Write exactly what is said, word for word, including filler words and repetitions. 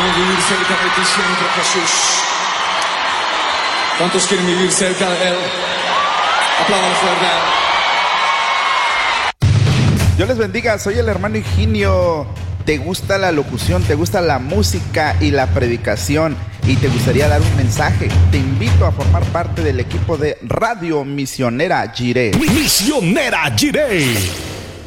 queremos vivir cerca de ti siempre, Jesús? ¿Cuántos quieren vivir cerca de Él? Aplaudan fuerte. Dios les bendiga, soy el hermano Higinio. ¿Te gusta la locución? ¿Te gusta la música y la predicación? ¿Y te gustaría dar un mensaje? Te invito a formar parte del equipo de Radio Misionera Jireh. Misionera Jireh.